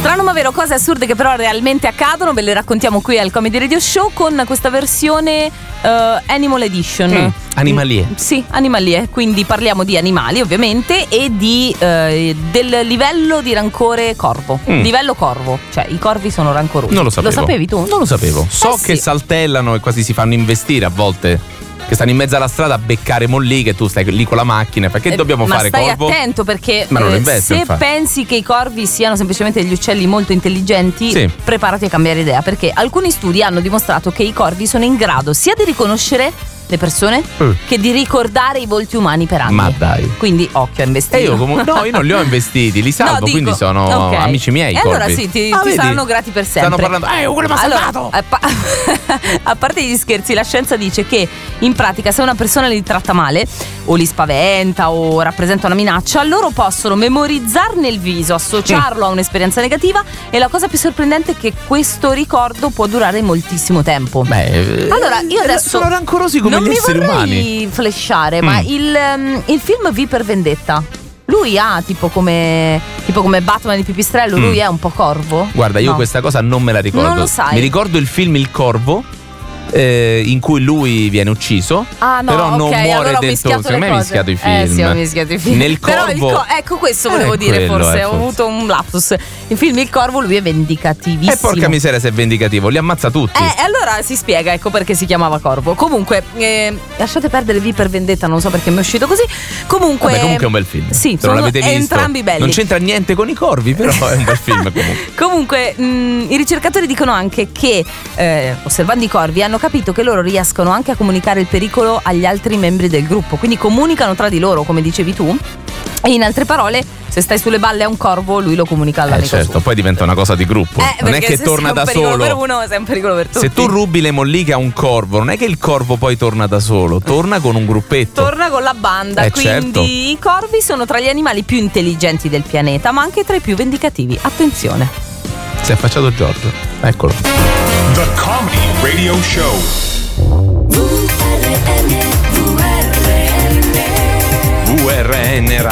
Strano ma vero, cose assurde che però realmente accadono, ve le raccontiamo qui al Comedy Radio Show con questa versione Animal Edition. Animalie. Sì, animalie, quindi parliamo di animali ovviamente e di del livello di rancore corvo. Livello corvo, cioè i corvi sono rancorosi. Non lo sapevo. Lo sapevi tu? Non lo sapevo. So che sì. saltellano e quasi si fanno investire a volte. Che stanno in mezzo alla strada a beccare molli, che tu stai lì con la macchina. Perché dobbiamo fare, stai corvo? attento perché Ma non lo investo, se infatti. pensi che i corvi siano semplicemente degli uccelli molto intelligenti, Sì. preparati a cambiare idea, perché alcuni studi hanno dimostrato che i corvi sono in grado sia di riconoscere le persone che di ricordare i volti umani per anni. Ma dai. Quindi occhio a investire. E io comunque no, io non li ho investiti, li salvo, No, dico, quindi sono ok. amici miei. E corvi. allora sì, ti vedi? saranno grati per sempre. Stanno parlando, quello mi ha salvato. A parte gli scherzi, la scienza dice che in pratica se una persona li tratta male o li spaventa o rappresenta una minaccia, loro possono memorizzarne il viso, associarlo a un'esperienza negativa, e la cosa più sorprendente è che questo ricordo può durare moltissimo tempo. Beh, Allora, io adesso sono rancorosi come non gli esseri mi vorrei umani. flashare, ma il film V per Vendetta, lui ha tipo come Batman di Pipistrello, lui è un po' corvo? Guarda, io No. questa cosa non me la ricordo. Non lo sai? Mi ricordo il film Il Corvo, in cui lui viene ucciso. Ah no, però non ok, muore allora ho dentro. mischiato Secondo me le hai cose. mischiato i film. Sì, ho mischiato i film. Nel Però Corvo, ecco, questo volevo dire, quello, forse ho forse. avuto un lapsus. Il film Il Corvo, lui è vendicativissimo. E porca miseria, se è vendicativo, li ammazza tutti. Allora si spiega, ecco perché si chiamava Corvo. Comunque, lasciate perdere V per Vendetta, non so perché mi è uscito così. Comunque, Vabbè, comunque è un bel film. Sì, se non sono l'avete visto, entrambi belli. non c'entra niente con i corvi, però è un bel film comunque. Comunque, i ricercatori dicono anche che osservando i corvi hanno capito che loro riescono anche a comunicare il pericolo agli altri membri del gruppo, quindi comunicano tra di loro, come dicevi tu. E in altre parole, se stai sulle balle a un corvo, lui lo comunica all'amico Certo, suo. poi diventa una cosa di gruppo. Non è perché che se torna sei da un pericolo solo. per uno, sei un pericolo per tutti. Se tu rubi le molliche a un corvo, non è che il corvo poi torna da solo, torna con un gruppetto. Torna con la banda, quindi certo. i corvi sono tra gli animali più intelligenti del pianeta, ma anche tra i più vendicativi. Attenzione. Si è affacciato Giorgio. Eccolo. The Comedy Radio Show. VRN